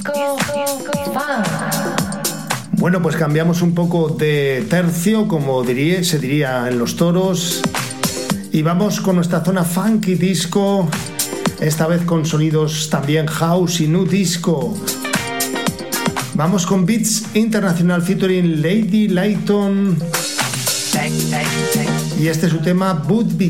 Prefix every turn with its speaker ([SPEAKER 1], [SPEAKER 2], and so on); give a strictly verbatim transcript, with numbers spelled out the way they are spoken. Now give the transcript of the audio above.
[SPEAKER 1] Bueno, pues cambiamos un poco de tercio, como diría, se diría en los toros, y vamos con nuestra zona funky disco, esta vez con sonidos también house y nu disco. Vamos con Beats International featuring Lady Layton, y este es su tema Would Be